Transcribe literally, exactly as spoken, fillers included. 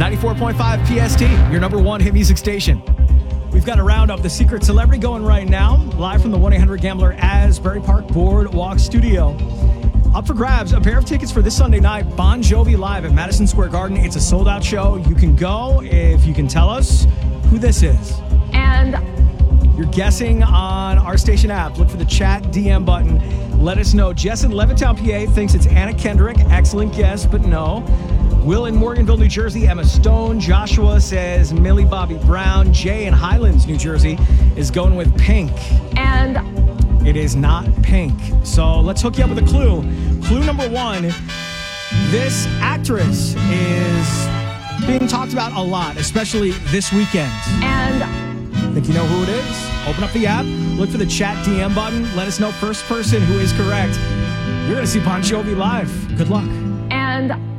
ninety-four point five P S T, your number one hit music station. We've got a round of The Secret Celebrity going right now, live from the one eight hundred Gambler Asbury Park Boardwalk Studio. Up for grabs, a pair of tickets for this Sunday night, Bon Jovi live at Madison Square Garden. It's a sold-out show. You can go if you can tell us who this is. And you're guessing on our station app. Look for the chat D M button. Let us know. Jess in Levittown, P A thinks it's Anna Kendrick. Excellent guess, but no. Will in Morganville, New Jersey, Emma Stone. Joshua says Millie Bobby Brown. Jay in Highlands, New Jersey, is going with Pink. And it is not Pink. So let's hook you up with a clue. Clue number one. This actress is being talked about a lot, especially this weekend. And think you know who it is? Open up the app, look for the chat D M button. Let us know first person who is correct. You're going to see Bon Jovi live. Good luck. And